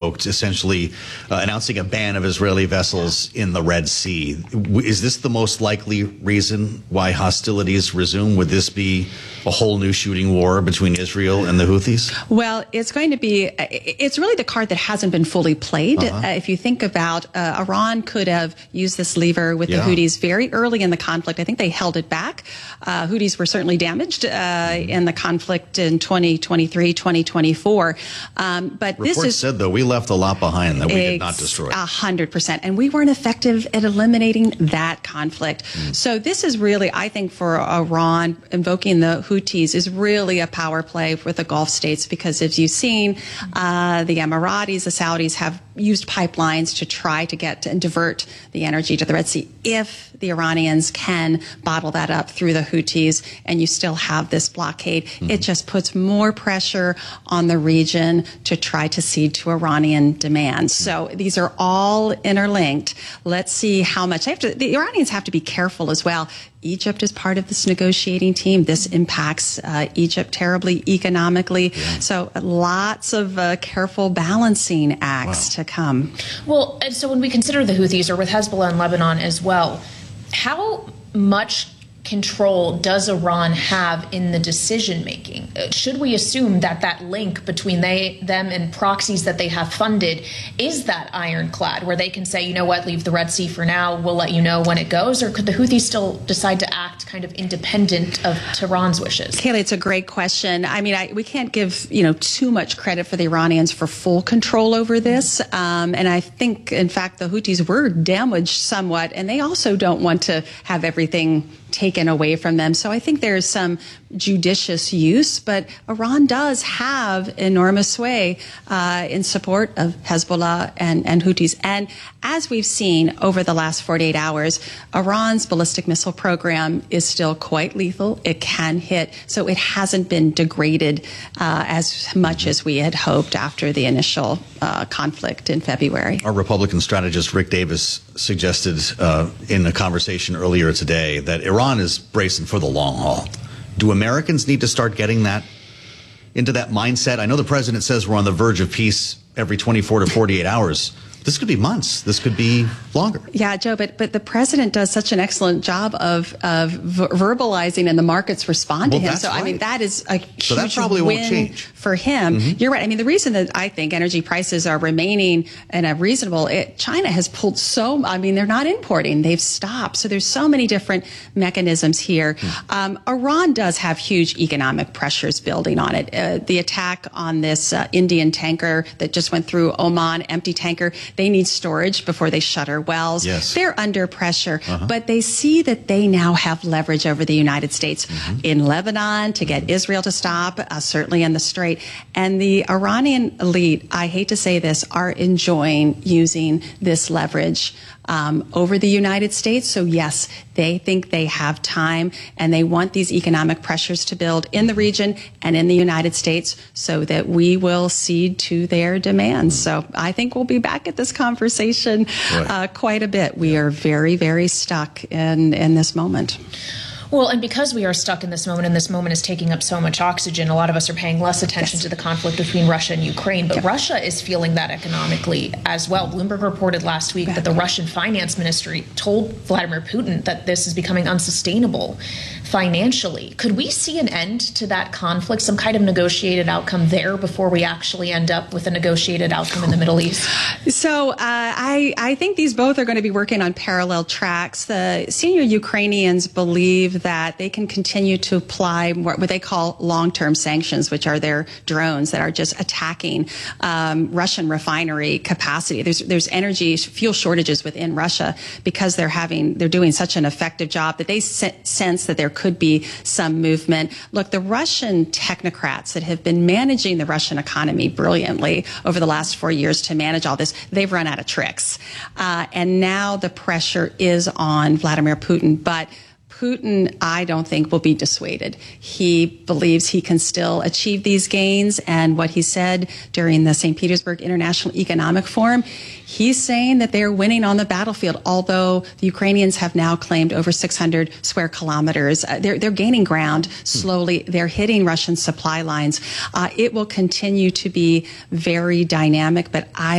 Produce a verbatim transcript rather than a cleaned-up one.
invoked, essentially uh, announcing a ban of Israeli vessels in the Red Sea. Is this the most likely reason why hostilities resume? Would this be a whole new shooting war between Israel and the Houthis? Well, it's going to be, it's really the card that hasn't been fully played. Uh-huh. Uh, if you think about, uh, Iran could have used this lever with Yeah. the Houthis very early in the conflict. I think they held it back. Uh, Houthis were certainly damaged uh, in the conflict in twenty twenty-three, twenty twenty-four. Um, but Reports this is said, though, we left a lot behind that we did not destroy. A hundred percent. And we weren't effective at eliminating that conflict. Mm. So this is really, I think, for Iran, invoking the Houthis is really a power play with the Gulf states, because as you've seen, uh, the Emiratis, the Saudis have used pipelines to try to get and divert the energy to the Red Sea. If the Iranians can bottle that up through the Houthis and you still have this blockade, mm-hmm. it just puts more pressure on the region to try to cede to Iranian demands. So these are all interlinked. Let's see how much. They have to, the Iranians have to be careful as well. Egypt is part of this negotiating team. This impacts uh, Egypt terribly economically. Yeah. So lots of uh, careful balancing acts wow. to come. Well, and so when we consider the Houthis, or with Hezbollah in Lebanon as well, how much control does Iran have in the decision making? Should we assume that that link between they, them and proxies that they have funded is that ironclad, where they can say, you know what, leave the Red Sea for now, we'll let you know when it goes? Or could the Houthis still decide to act kind of independent of Tehran's wishes? Kayleigh, it's a great question. I mean, I, we can't give, you know, too much credit for the Iranians for full control over this. Um, and I think, in fact, the Houthis were damaged somewhat, and they also don't want to have everything taken away from them. So I think there's some judicious use, but Iran does have enormous sway uh, in support of Hezbollah and, and Houthis. And as we've seen over the last forty-eight hours, Iran's ballistic missile program is still quite lethal. It can hit, so it hasn't been degraded uh, as much as we had hoped after the initial uh, conflict in February. Our Republican strategist Rick Davis suggested uh, in a conversation earlier today that Iran is bracing for the long haul. Do Americans need to start getting that into that mindset? I know the president says we're on the verge of peace every twenty-four to forty-eight hours. This could be months. This could be longer. Yeah, Joe, but but the president does such an excellent job of of ver verbalizing, and the markets respond well, to him. That's So right. I mean, that is a so that huge probably win won't change. for him. Mm-hmm. You're right. I mean, the reason that I think energy prices are remaining in a reasonable, it, China has pulled so. I mean, they're not importing; they've stopped. So there's so many different mechanisms here. Mm-hmm. um, Iran does have huge economic pressures building on it. Uh, the attack on this uh, Indian tanker that just went through Oman, empty tanker. They need storage before they shutter wells. Yes. They're under pressure, uh-huh. but they see that they now have leverage over the United States mm-hmm. in Lebanon to get Israel to stop, uh, certainly in the Strait. And the Iranian elite, I hate to say this, are enjoying using this leverage um, over the United States. So yes, they think they have time, and they want these economic pressures to build in the region and in the United States so that we will cede to their demands. So I think we'll be back at this conversation uh, quite a bit. We are very, very stuck in, in this moment. Well, and because we are stuck in this moment, and this moment is taking up so much oxygen, a lot of us are paying less attention yes. to the conflict between Russia and Ukraine. But yep. Russia is feeling that economically as well. Bloomberg reported last week that the Russian finance ministry told Vladimir Putin that this is becoming unsustainable financially. Could we see an end to that conflict, some kind of negotiated outcome there before we actually end up with a negotiated outcome in the Middle East? So uh, I, I think these both are going to be working on parallel tracks. The senior Ukrainians believe that they can continue to apply what they call long-term sanctions, which are their drones that are just attacking um, Russian refinery capacity. There's there's energy fuel shortages within Russia because they're having they're doing such an effective job that they se sense that there could be some movement. Look, the Russian technocrats that have been managing the Russian economy brilliantly over the last four years to manage all this, they've run out of tricks, uh, and now the pressure is on Vladimir Putin, but Putin, I don't think, will be dissuaded. He believes he can still achieve these gains, and what he said during the Saint Petersburg International Economic Forum, he's saying that they're winning on the battlefield, although the Ukrainians have now claimed over six hundred square kilometers. Uh, they're, they're gaining ground slowly. They're hitting Russian supply lines. Uh, it will continue to be very dynamic, but I